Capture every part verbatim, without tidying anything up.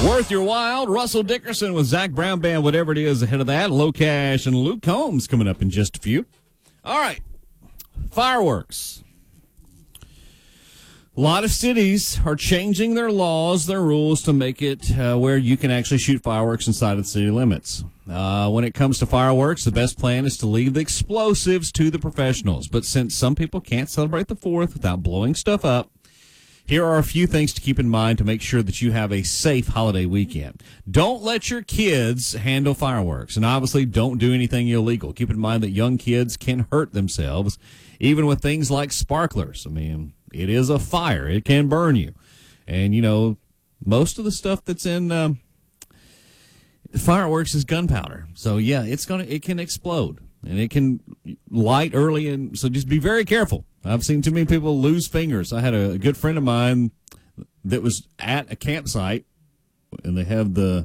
Worth Your While, Russell Dickerson with Zach Brown Band, whatever it is ahead of that. Low Cash and Luke Combs coming up in just a few. All right, fireworks. A lot of cities are changing their laws, their rules to make it uh, where you can actually shoot fireworks inside of the city limits. Uh, when it comes to fireworks, the best plan is to leave the explosives to the professionals. But since some people can't celebrate the fourth without blowing stuff up, here are a few things to keep in mind to make sure that you have a safe holiday weekend. Don't let your kids handle fireworks, and obviously don't do anything illegal. Keep in mind that young kids can hurt themselves, even with things like sparklers. I mean, it is a fire. It can burn you. And, you know, most of the stuff that's in um, fireworks is gunpowder. So, yeah, it's gonna it can explode, and it can light early, and so just be very careful. I've seen too many people lose fingers. I had a good friend of mine that was at a campsite, and they have the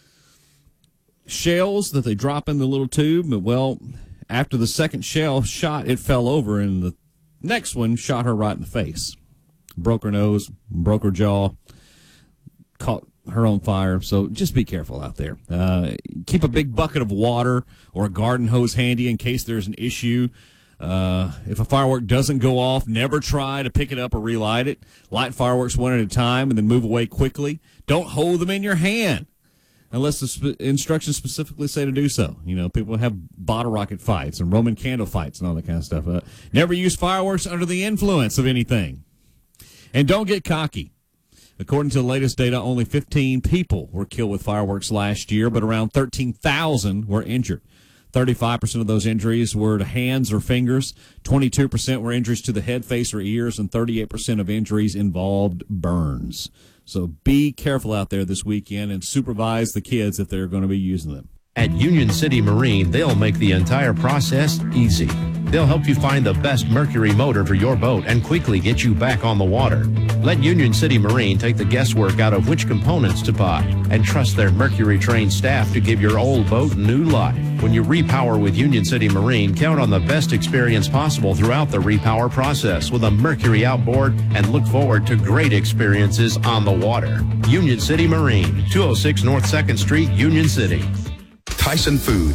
shells that they drop in the little tube. But, well, after the second shell shot, it fell over, and the next one shot her right in the face. Broke her nose, broke her jaw, caught her on fire. So just be careful out there. Uh, keep a big bucket of water or a garden hose handy in case there's an issue. Uh, if a firework doesn't go off, never try to pick it up or relight it. Light fireworks one at a time and then move away quickly. Don't hold them in your hand unless the sp- instructions specifically say to do so. You know, people have bottle rocket fights and Roman candle fights and all that kind of stuff. Uh, never use fireworks under the influence of anything. And don't get cocky. According to the latest data, only fifteen people were killed with fireworks last year, but around thirteen thousand were injured. thirty-five percent of those injuries were to hands or fingers, twenty-two percent were injuries to the head, face, or ears, and thirty-eight percent of injuries involved burns. So be careful out there this weekend and supervise the kids if they're going to be using them. At Union City Marine, they'll make the entire process easy. They'll help you find the best Mercury motor for your boat and quickly get you back on the water. Let Union City Marine take the guesswork out of which components to buy and trust their Mercury-trained staff to give your old boat new life. When you repower with Union City Marine, count on the best experience possible throughout the repower process with a Mercury outboard and look forward to great experiences on the water. Union City Marine, two oh six North second Street, Union City. Tyson Foods